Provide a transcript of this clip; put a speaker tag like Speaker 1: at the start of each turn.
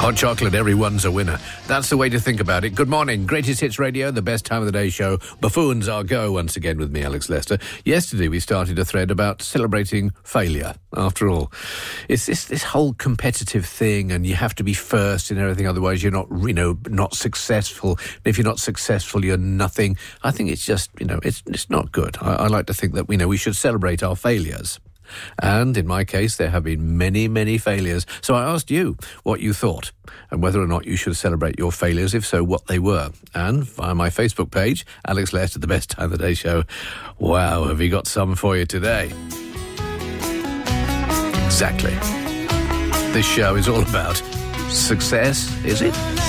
Speaker 1: Hot chocolate, everyone's a winner. That's the way to think about it. Good morning. Greatest Hits Radio, the best time of the day show. Buffoons are go once again with me, Alex Lester. Yesterday we started a thread about celebrating failure. After all, it's this whole competitive thing, and you have to be first in everything, otherwise you're not, not successful. And if you're not successful, you're nothing. I think it's just, it's not good. I like to think that, we should celebrate our failures. And in my case, there have been many, many failures. So I asked you what you thought and whether or not you should celebrate your failures, if so, what they were. And via my Facebook page, Alex Lester, the best time of the day show. Wow, have we got some for you today? Exactly. This show is all about success, is it?